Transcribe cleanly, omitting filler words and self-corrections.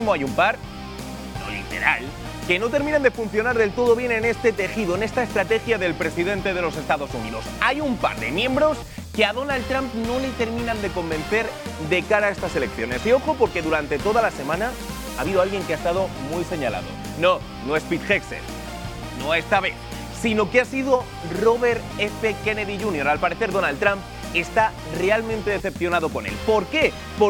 Hay un par, no literal, que no terminan de funcionar del todo bien en este tejido, en esta estrategia del presidente de los Estados Unidos. Hay un par de miembros que a Donald Trump no le terminan de convencer de cara a estas elecciones. Y ojo, porque durante toda la semana ha habido alguien que ha estado muy señalado. No es Pete Hegseth, no esta vez, sino que ha sido Robert F. Kennedy Jr. Al parecer Donald Trump está realmente decepcionado con él. ¿Por qué?